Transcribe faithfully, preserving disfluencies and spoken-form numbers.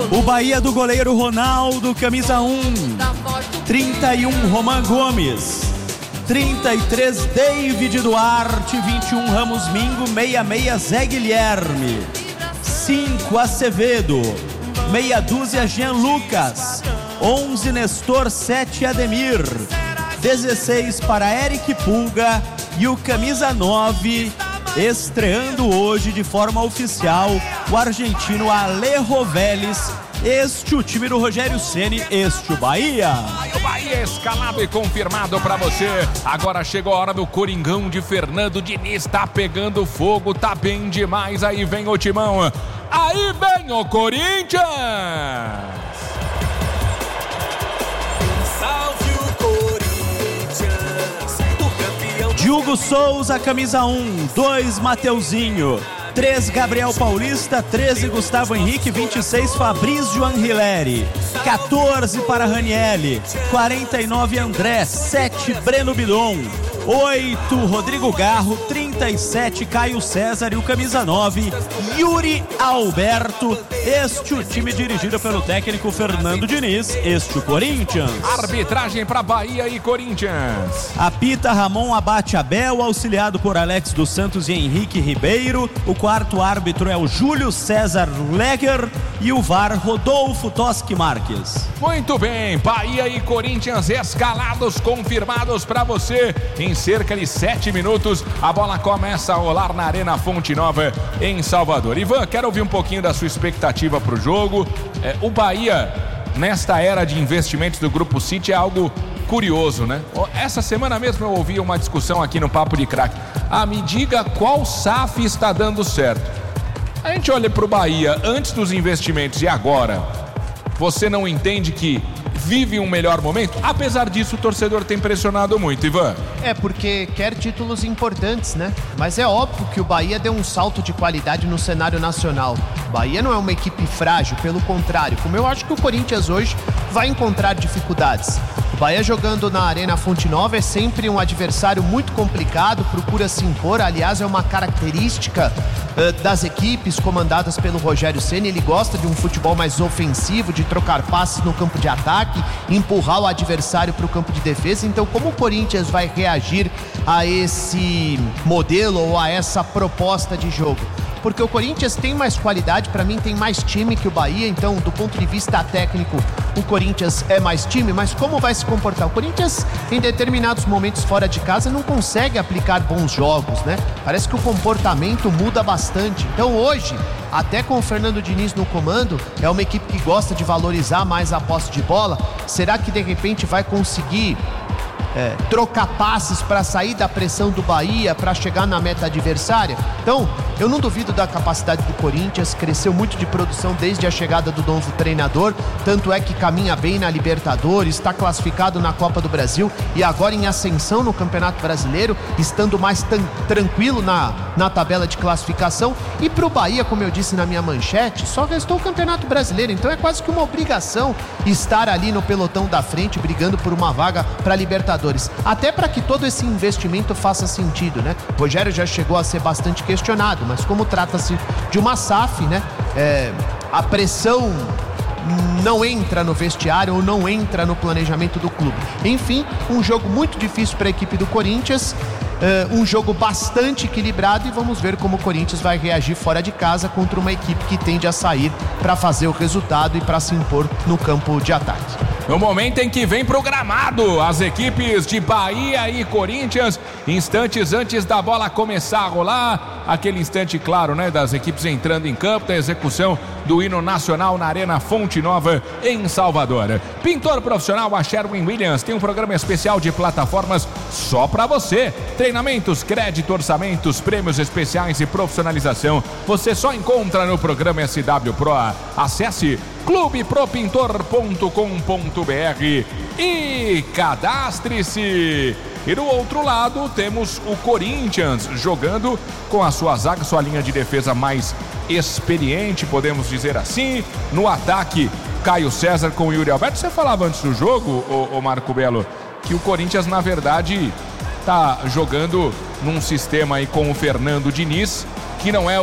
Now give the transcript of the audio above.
O Bahia do goleiro Ronaldo, camisa um. trinta e um, Roman Gomes. trinta e três, David Duarte. vinte e um, Ramos Mingo. meia meia, Zé Guilherme. cinco, Acevedo. Meia dúzia, Jean Lucas. onze, Nestor. sete, Ademir. dezesseis para Eric Pulga. E o camisa nove, estreando hoje de forma oficial, o argentino Alejo Vélez. Este o time do Rogério Ceni, este o Bahia. O Bahia escalado e confirmado pra você. Agora chegou a hora do Coringão de Fernando Diniz. Tá pegando fogo, tá bem demais. Aí vem o timão. Aí vem o Corinthians. Salve o Corinthians, o campeão. Diogo Souza, camisa um. dois, Mateuzinho. três, Gabriel Paulista. treze, Gustavo Henrique. vinte e seis, Fabrício Anrileri. quatorze para Ranielli. quarenta e nove, André. sete, Breno Bidon. oito, Rodrigo Garro. trinta e sete, Caio César. E o camisa nove, Yuri Alberto. Este o time dirigido pelo técnico Fernando Diniz. Este o Corinthians. Arbitragem para Bahia e Corinthians. Apita Ramon Abate Abel, auxiliado por Alex dos Santos e Henrique Ribeiro. O quarto árbitro é o Júlio César Leger e o V A R Rodolfo Toschi Marques. Muito bem, Bahia e Corinthians escalados, confirmados para você. Em cerca de sete minutos, a bola começa a rolar na Arena Fonte Nova, em Salvador. Ivan, quero ouvir um pouquinho da sua expectativa para o jogo. É, o Bahia, nesta era de investimentos do Grupo City, é algo curioso, né? Essa semana mesmo eu ouvi uma discussão aqui no Papo de Craque. Ah, me diga qual S A F está dando certo. A gente olha para o Bahia antes dos investimentos e agora. Você não entende que vive um melhor momento? Apesar disso, o torcedor tem pressionado muito, Ivan. É, porque quer títulos importantes, né? Mas é óbvio que o Bahia deu um salto de qualidade no cenário nacional. O Bahia não é uma equipe frágil, pelo contrário. Como eu acho que o Corinthians hoje vai encontrar dificuldades. O Bahia jogando na Arena Fonte Nova é sempre um adversário muito complicado, procura se impor. Aliás, é uma característica uh, das equipes comandadas pelo Rogério Ceni. Ele gosta de um futebol mais ofensivo, de trocar passes no campo de ataque, empurrar o adversário para o campo de defesa. Então, como o Corinthians vai reagir a esse modelo ou a essa proposta de jogo? Porque o Corinthians tem mais qualidade, para mim tem mais time que o Bahia, então do ponto de vista técnico o Corinthians é mais time, mas como vai se comportar? O Corinthians em determinados momentos fora de casa não consegue aplicar bons jogos, né? Parece que o comportamento muda bastante. Então hoje, até com o Fernando Diniz no comando, é uma equipe que gosta de valorizar mais a posse de bola. Será que de repente vai conseguir É, trocar passes para sair da pressão do Bahia, para chegar na meta adversária? Então, eu não duvido da capacidade do Corinthians, cresceu muito de produção desde a chegada do novo treinador, tanto é que caminha bem na Libertadores, está classificado na Copa do Brasil e agora em ascensão no Campeonato Brasileiro, estando mais tan- tranquilo na, na tabela de classificação. E para o Bahia, como eu disse na minha manchete, só restou o Campeonato Brasileiro, então é quase que uma obrigação estar ali no pelotão da frente, brigando por uma vaga para Libertadores. Até para que todo esse investimento faça sentido, né? O Rogério já chegou a ser bastante questionado, mas como trata-se de uma S A F, né? É, a pressão não entra no vestiário ou não entra no planejamento do clube. Enfim, um jogo muito difícil para a equipe do Corinthians. Uh, um jogo bastante equilibrado e vamos ver como o Corinthians vai reagir fora de casa contra uma equipe que tende a sair para fazer o resultado e para se impor no campo de ataque. No momento em que vem pro gramado as equipes de Bahia e Corinthians, instantes antes da bola começar a rolar, aquele instante claro, né, das equipes entrando em campo, da execução do hino nacional na Arena Fonte Nova em Salvador. Pintor profissional a Sherwin Williams tem um programa especial de plataformas só para você. Treinamentos, crédito, orçamentos, prêmios especiais e profissionalização você só encontra no programa S W Pro. Acesse clube pro pintor ponto com ponto b r e cadastre-se. E do outro lado temos o Corinthians jogando com a sua zaga, sua linha de defesa mais experiente, podemos dizer assim. No ataque, Caio César com o Yuri Alberto. Você falava antes do jogo, ô, ô Marco Belo, que o Corinthians na verdade tá jogando num sistema aí com o Fernando Diniz, que não é